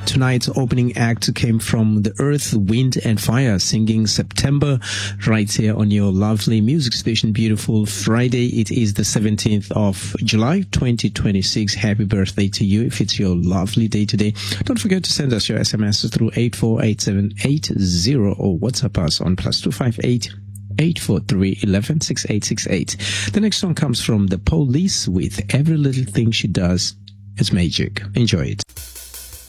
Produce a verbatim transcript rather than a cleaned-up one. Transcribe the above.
Tonight's opening act came from the Earth, Wind and Fire, singing September right here on your lovely music station. Beautiful Friday. It is the seventeenth of July, twenty twenty-six. Happy birthday to you if it's your lovely day today. Don't forget to send us your S M S through eight four eight seven eight zero or WhatsApp us on plus two five eight eight four three one one six eight six eight. The next song comes from The Police with Every Little Thing She Does. It's magic. Enjoy it.